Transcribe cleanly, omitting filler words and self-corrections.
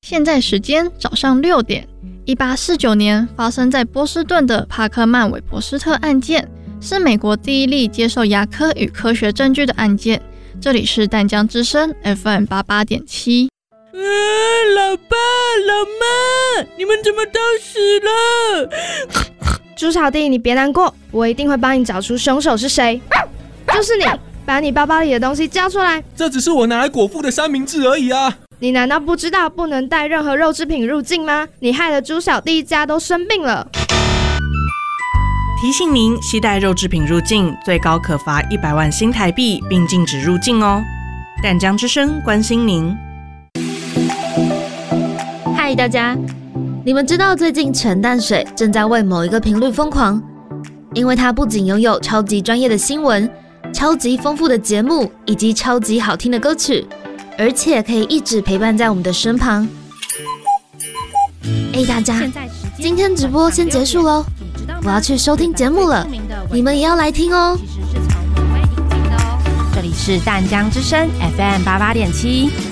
现在时间早上6点。1849年发生在波士顿的帕克曼韦伯斯特案件，是美国第一例接受牙科与科学证据的案件。这里是淡江之声 FM 88.7。 老爸老妈，你们怎么都死了？ 猪小弟，你别难过，我一定会帮你找出凶手是谁。就是你，把你包包里的东西交出来。 这只是我拿来果腹的三明治而已啊！ 你难道不知道不能带任何肉制品入境吗？你害得猪小弟一家都生病了。 提醒您，携带肉制品入境，最高可罚100万新台币，并禁止入境哦。淡江之声关心您。 嗨，大家，你们知道最近陈淡水正在为某一个频率疯狂，因为它不仅拥有超级专业的新闻、超级丰富的节目以及超级好听的歌曲，而且可以一直陪伴在我们的身旁。大家，今天直播先结束咯，我要去收听节目了，你们也要来听哦。 这里是淡江之声 FM 88.7。